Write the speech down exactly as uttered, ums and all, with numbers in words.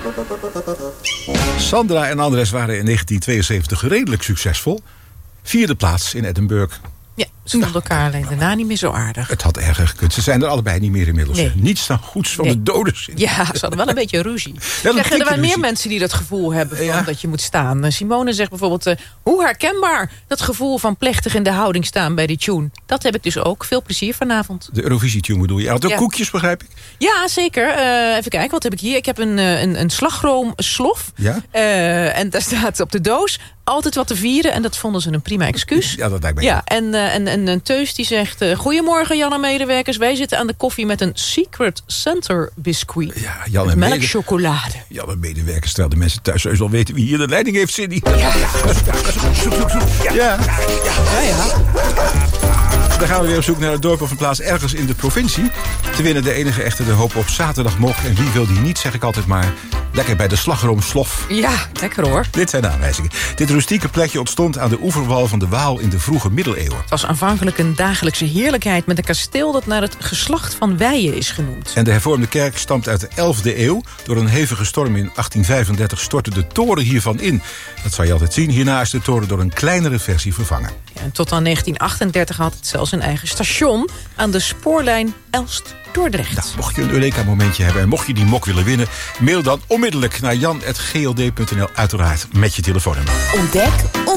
Sandra en Andres waren in negentien tweeënzeventig redelijk succesvol. Vierde plaats in Edinburgh. Ja, ze vonden Nou, elkaar alleen daarna niet meer zo aardig. Het had erger gekund. Ze zijn er allebei niet meer inmiddels. Nee. Niets dan goeds van Nee. de doden zin. Ja, ze hadden wel een beetje ruzie. dat Zeg, er dikke zijn meer ruzie. mensen die dat gevoel hebben van Ja. dat je moet staan. Simone zegt bijvoorbeeld, uh, hoe herkenbaar dat gevoel van plechtig in de houding staan bij die tune. Dat heb ik dus ook. Veel plezier vanavond. De Eurovisie-tune bedoel je? Je had ook Ja. koekjes, begrijp ik? Ja, zeker. Uh, even kijken, wat heb ik hier? Ik heb een, uh, een, een slagroom slof. Ja? Uh, en daar staat op de doos altijd wat te vieren. En dat vonden ze een prima excuus. Ja, dat lijkt mij. Ja, en, uh, en, en een Teus die zegt... Uh, Goedemorgen Jan en medewerkers. Wij zitten aan de koffie met een Secret Center biscuit. Ja, Jan en, Melk mede... chocolade. Jan en medewerkers, terwijl de mensen thuis heus wel weten wie hier de leiding heeft, Cindy. Ja, Ja, ja. ja, ja. Dan gaan we weer op zoek naar het dorp of een plaats ergens in de provincie. Te winnen de enige echte de hoop op zaterdagmorgen. En wie wil die niet, zeg ik altijd maar. Lekker bij de slagroomslof. Ja, lekker hoor. Dit zijn de aanwijzingen. Dit rustieke plekje ontstond aan de oeverwal van de Waal in de vroege middeleeuwen. Het was aanvankelijk een dagelijkse heerlijkheid met een kasteel dat naar het geslacht van Weijen is genoemd. En de hervormde kerk stamt uit de elfde eeuw. Door een hevige storm in achttien vijfendertig stortte de toren hiervan in. Dat zal je altijd zien. Hierna is de toren door een kleinere versie vervangen. Ja, en tot aan negentien achtendertig had het zelfs een eigen station aan de spoorlijn Elst-Dordrecht. Nou, mocht je een Eureka-momentje hebben en mocht je die mok willen winnen, mail dan onmiddellijk naar jan apenstaartje g l d punt n l, uiteraard met je telefoonnummer. Ontdek